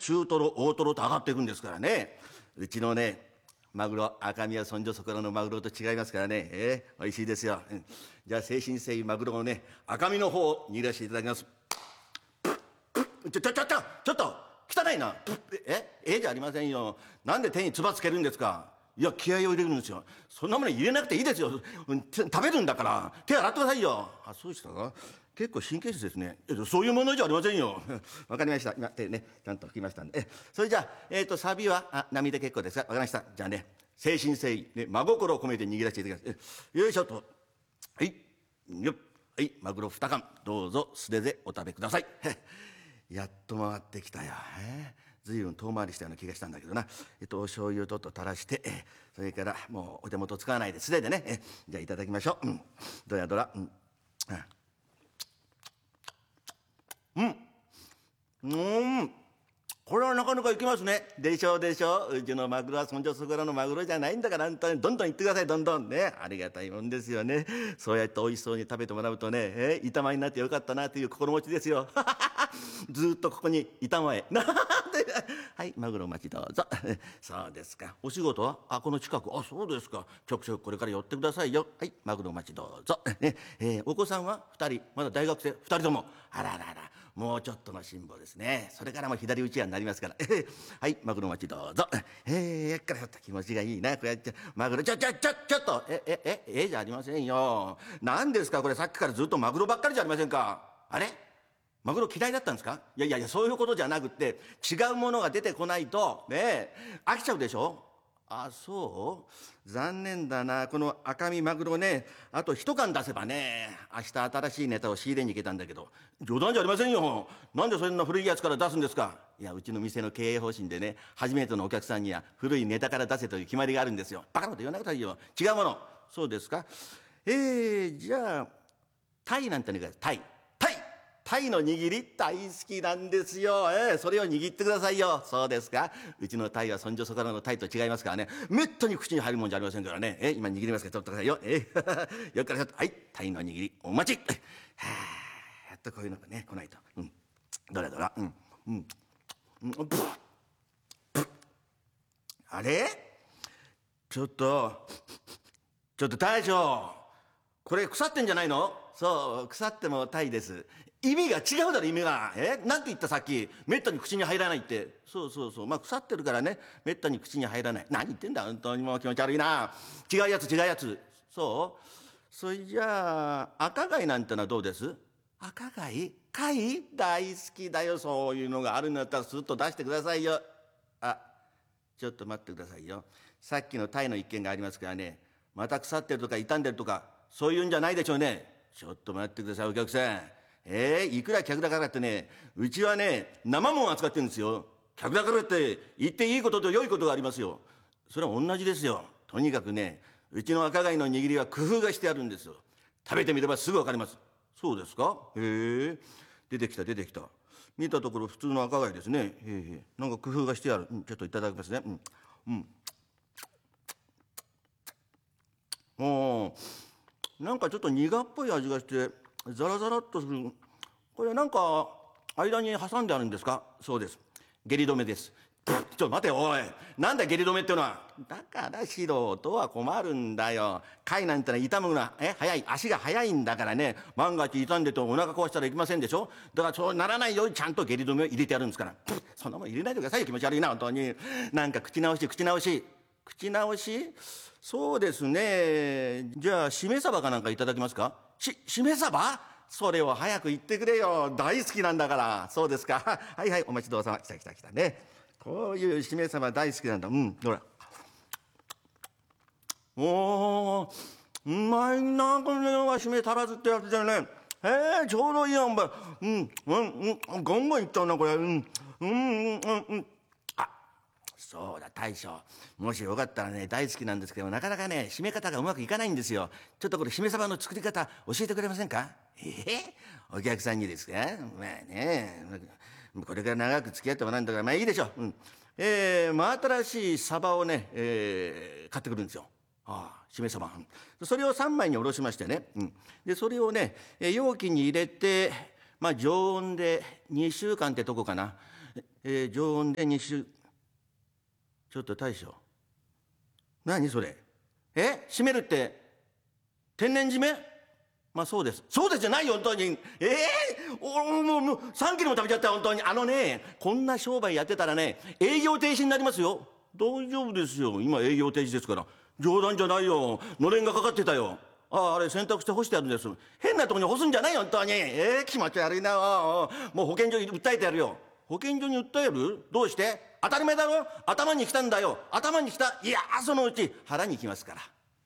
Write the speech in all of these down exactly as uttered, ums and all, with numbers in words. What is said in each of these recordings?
中トロ大トロと上がっていくんですからね。うちのねマグロ、赤身はそんじょそこらのマグロと違いますからね、えー、おいしいですよ、うん、じゃあ誠心誠意マグロのね赤身の方を握らせていただきます。ちょちょちょちょちょっと汚いな。えええじゃありませんよ。なんで手につばつけるんですか。いや気合を入れるんですよ。そんなもの入れなくていいですよ。食べるんだから手洗ってくださいよ。あ、そうでしたか。結構神経質ですね。そういうものじゃありませんよ。わかりました。今手ねちゃんと拭きましたんで。えそれじゃあ、えー、とサビはあ波で結構ですか。わかりました。じゃあね誠心誠意、ね、真心を込めて握らせていただきます。よいしょと。はいよっはい、マグロに缶どうぞ素手でお食べください。やっと回ってきたよ。えー、ずいぶん遠回りしたような気がしたんだけどな。えっとお醤油とっと垂らして、えー、それからもうお手元使わないで素手でね、えー、じゃあいただきましょう。うん、どやどら、うんうんうん、これはなかなかいけますね。でしょうでしょう。うちのマグロはそんじょそこらのマグロじゃないんだから、本当にどんどん言ってください。どんどんね、ありがたいもんですよね。そうやって美味しそうに食べてもらうとね、えー、板前になってよかったなという心持ちですよ。ずっとここに板前なんではいマグロお待ちどうぞ。そうですか。お仕事はあこの近く。あそうですか。ちょくちょくこれから寄ってくださいよ。はいマグロお待ちどうぞ。ねえー、お子さんはふたりまだ大学生ふたりとも。あらららもうちょっとの辛抱ですね。それからも左打ち屋になりますから。はいマグロお待ちどうぞ。えー、やっからやった気持ちがいいな。こうやってマグロちょちょちょちょっとええええじゃありませんよ。何ですかこれ。さっきからずっとマグロばっかりじゃありませんか。あれマグロ嫌いだったんですか。いやいやいやそういうことじゃなくって違うものが出てこないとね飽きちゃうでしょ。あそう残念だな。この赤身マグロねあと一缶出せばね明日新しいネタを仕入れに行けたんだけど。冗談じゃありませんよ。なんでそんな古いやつから出すんですか。いやうちの店の経営方針でね初めてのお客さんには古いネタから出せという決まりがあるんですよ。バカなこと言わなくていいよ。違うもの。そうですか。えー、じゃあタイなんてねタイタイの握り大好きなんですよ。えー、それを握ってくださいよ。そうですか。うちのタイはそんじょそこらのタイと違いますからねめったに口に入るもんじゃありませんからね。えー、今握りますから取ってくださいよ。えー、よっからちょっとはいタイの握りお待ち。はあやっとこういうのがね来ないと。うんどれどれうんうんうんプップッあれちょっとちょっと大将これ腐ってんじゃないの。そう腐ってもタイです。意味が違うだろ意味が。えなんて言ったさっきめったに口に入らないって。そうそうそうまあ腐ってるからねめったに口に入らない。何言ってんだ本当にもう気持ち悪いな。違うやつ違うやつ。そうそれじゃあ赤貝なんてのはどうです。赤貝貝大好きだよ。そういうのがあるんだったらスッと出してくださいよ。あちょっと待ってくださいよ。さっきのタイの一件がありますからねまた腐ってるとか傷んでるとかそういうんじゃないでしょうね。ちょっと待ってくださいお客さん。えー、いくら客だからってねうちはね生もん扱ってるんですよ。客だからって言っていいことと良いことがありますよ。それは同じですよ。とにかくねうちの赤貝の握りは工夫がしてあるんですよ。食べてみればすぐ分かります。そうですか。へえ出てきた出てきた。見たところ普通の赤貝ですね。へえなんか工夫がしてある、うん、ちょっといただきますね。うんうんおなんかちょっと苦っぽい味がしてザラザラっとする。これなんか間に挟んであるんですか。そうです下痢止めです。ちょっと待ておいなんだ下痢止めってのは。だから素人は困るんだよ。貝なんてのは傷むなえ早い足が早いんだからね万が一傷んでとお腹壊したらいけませんでしょ。だからそうならないようにちゃんと下痢止めを入れてやるんですから。そんなもん入れないでくださいよ気持ち悪いな本当に。なんか口直し口直し口直しそうですね。じゃあしめ鯖かなんかいただけますか。ししめ鯖それを早く言ってくれよ大好きなんだから。そうですかはいはいお待ちどうさま。来た来た来たねこういうしめ鯖大好きなんだ。うんほらおーうまいなこれはしめ足らずってやつだよね。へえちょうどいいやんばい。うんうんうんゴンゴンいっちゃうなこれ。うんうんうんうんうんそうだ大将もしよかったらね大好きなんですけどなかなかね締め方がうまくいかないんですよ。ちょっとこれ締め鯖の作り方教えてくれませんか。えー、お客さんにですか。まあねこれから長く付き合ってもらうんだからまあいいでしょう。うん、えー、真新しい鯖をね、えー、買ってくるんですよ。ああ締め鯖、うん、それをさんまいにおろしましてね、うん、でそれをね容器に入れてまあ常温でにしゅうかんってとこかな。 えー、常温でに週。ちょっと大将。何それ。え閉めるって天然締め。まあそうです。そうですじゃないよ、本当に。ええー、おもう、もう、さんキロも食べちゃったよ、本当に。あのね、こんな商売やってたらね、営業停止になりますよ。大丈夫ですよ。今営業停止ですから。冗談じゃないよ。のれんがかかってたよ。ああ、あれ洗濯して干してあるんです。変なとこに干すんじゃないよ、本当に。ええー、気持ち悪いな。もう保健所に訴えてやるよ。保健所に訴える？どうして？当たり前だろ。頭に来たんだよ。頭に来た。いや、そのうち腹に来ますから。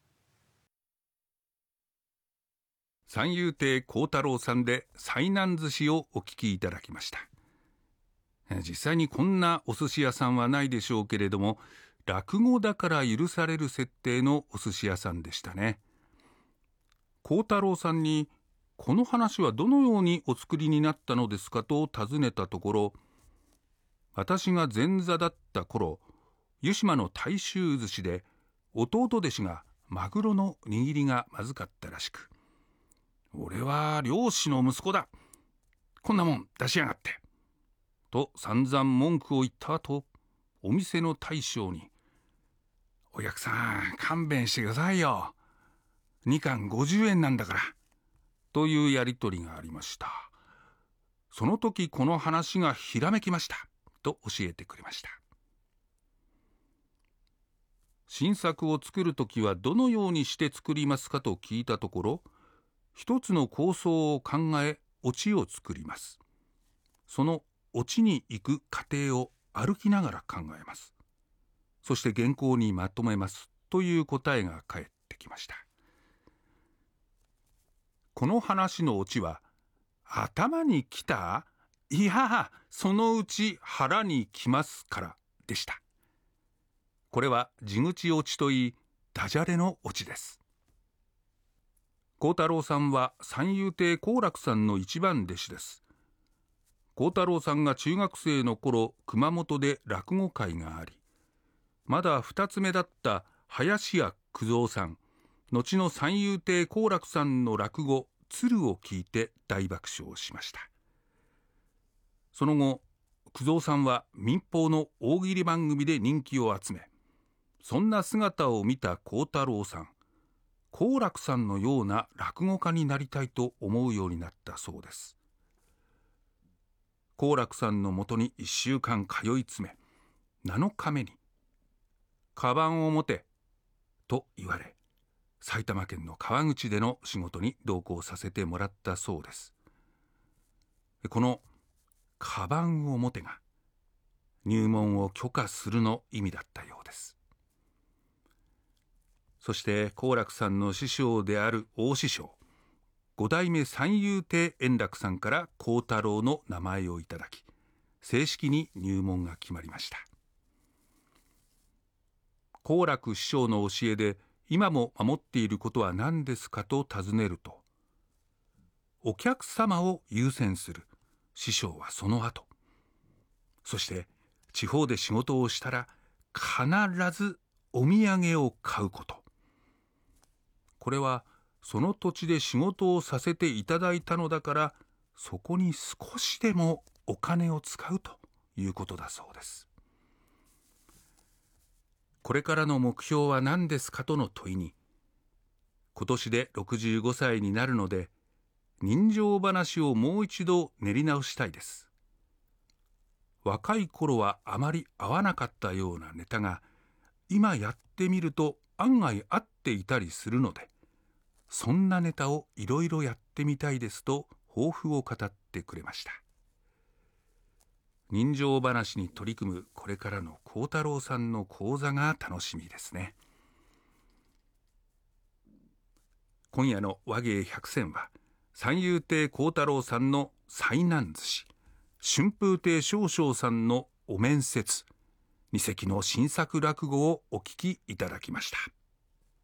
三遊亭幸太郎さんで災難寿司をお聞きいただきました。実際にこんなお寿司屋さんはないでしょうけれども、落語だから許される設定のお寿司屋さんでしたね。幸太郎さんにこの話はどのようにお作りになったのですかと尋ねたところ、私が前座だった頃、湯島の大衆寿司で弟弟子がマグロの握りがまずかったらしく、俺は漁師の息子だ、こんなもん出しやがってと散々文句を言った後、お店の大将に、お客さん勘弁してくださいよ、に貫ごじゅうえんなんだからというやりとりがありました。その時この話がひらめきましたと教えてくれました。新作を作るときはどのようにして作りますかと聞いたところ、一つの構想を考えオチを作ります。そのオチに行く過程を歩きながら考えます。そして原稿にまとめますという答えが返ってきました。この話のオチは、頭に来た？いや、そのうち腹に来ますからでした。これは地口オチといい、ダジャレのオチです。幸太郎さんは三遊亭好楽さんの一番弟子です。幸太郎さんが中学生の頃、熊本で落語会があり、まだ二つ目だった林家九蔵さん、後の三遊亭好楽さんの落語鶴を聞いて大爆笑しました。その後、九蔵さんは民放の大喜利番組で人気を集め、そんな姿を見た幸太郎さん、好楽さんのような落語家になりたいと思うようになったそうです。好楽さんのもとにいっしゅうかん通い詰め、なのかめにカバンを持てと言われ、埼玉県の川口での仕事に同行させてもらったそうです。このカバンを持てが入門を許可するの意味だったようです。そして好楽さんの師匠である大師匠、五代目三遊亭円楽さんから幸太郎の名前をいただき、正式に入門が決まりました。好楽師匠の教えで今も守っていることは何ですかと尋ねると、お客様を優先する、師匠はその後、そして地方で仕事をしたら必ずお土産を買うこと。これはその土地で仕事をさせていただいたのだから、そこに少しでもお金を使うということだそうです。これからの目標は何ですかとの問いに、今年でろくじゅうごさいになるので、人情話をもう一度練り直したいです。若い頃はあまり合わなかったようなネタが、今やってみると案外合っていたりするので、そんなネタをいろいろやってみたいですと抱負を語ってくれました。人情話に取り組むこれからの幸太郎さんの講座が楽しみですね。今夜の話芸百選は、三遊亭幸太郎さんの災難寿司、春風亭昇々さんのお面接、二席の新作落語をお聞きいただきました。